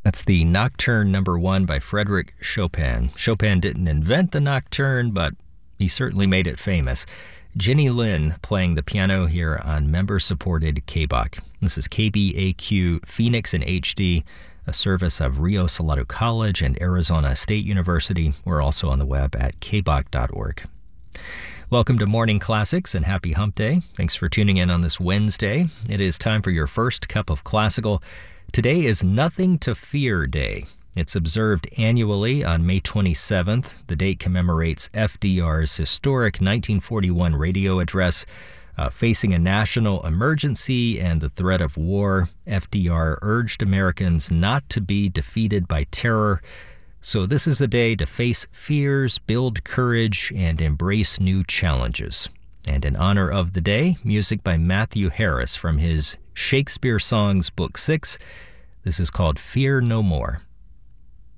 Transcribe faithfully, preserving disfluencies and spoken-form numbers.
That's the Nocturne Number One by Frédéric Chopin. Chopin didn't invent the nocturne, but he certainly made it famous. Jenny Lin playing the piano here on member-supported K B O C. This is K B A Q Phoenix in H D, a service of Rio Salado College and Arizona State University. We're also on the web at k b o c dot org. Welcome to Morning Classics and happy Hump Day. Thanks for tuning in on this Wednesday. It is time for your first cup of classical. Today is Nothing to Fear Day. It's observed annually on May twenty-seventh. The date commemorates F D R's historic nineteen forty-one radio address. Uh, facing a national emergency and the threat of war, F D R urged Americans not to be defeated by terror. So this is a day to face fears, build courage, and embrace new challenges. And in honor of the day, music by Matthew Harris from his Shakespeare Songs Book six. This is called Fear No More.